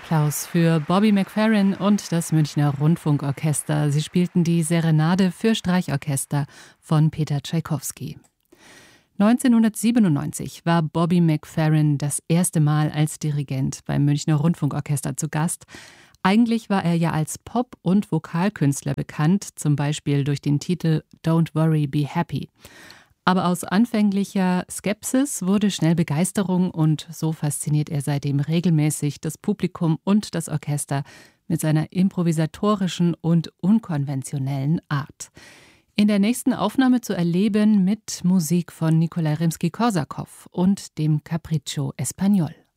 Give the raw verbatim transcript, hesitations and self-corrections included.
Applaus für Bobby McFerrin und das Münchner Rundfunkorchester. Sie spielten die Serenade für Streichorchester von Peter Tschaikowski. neunzehnhundertsiebenundneunzig war Bobby McFerrin das erste Mal als Dirigent beim Münchner Rundfunkorchester zu Gast. Eigentlich war er ja als Pop- und Vokalkünstler bekannt, zum Beispiel durch den Titel Don't Worry, Be Happy. Aber aus anfänglicher Skepsis wurde schnell Begeisterung und so fasziniert er seitdem regelmäßig das Publikum und das Orchester mit seiner improvisatorischen und unkonventionellen Art. In der nächsten Aufnahme zu erleben mit Musik von Nikolai Rimski-Korsakow und dem Capriccio Espagnol.